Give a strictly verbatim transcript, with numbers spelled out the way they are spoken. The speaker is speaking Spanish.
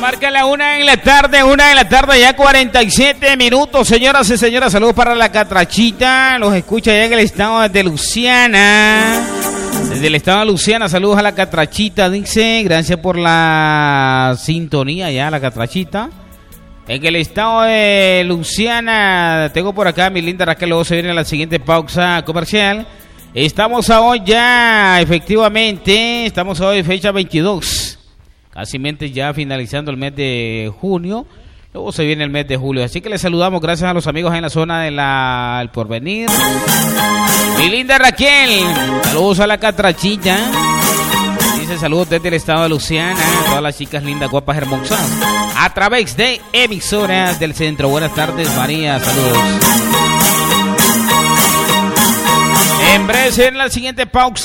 marca la una en la tarde, una en la tarde, ya cuarenta y siete minutos, señoras y señores. Saludos para la Catrachita, los escucha allá en el estado de Luciana. Desde el estado de Luciana, saludos a la Catrachita, dice, gracias por la sintonía ya, la Catrachita. En el estado de Luciana, tengo por acá mi linda Raquel, luego se viene la siguiente pausa comercial. Estamos a hoy ya, efectivamente, estamos a hoy fecha veintidós, casi ya finalizando el mes de junio, luego se viene el mes de julio, así que les saludamos, gracias a los amigos en la zona de la El Porvenir. Mi linda Raquel, saludos a la Catrachilla, dice saludos desde el estado de Luciana, todas las chicas lindas, guapas, hermosas, a través de emisoras del centro. Buenas tardes, María, saludos. En breve se viene la siguiente pausa.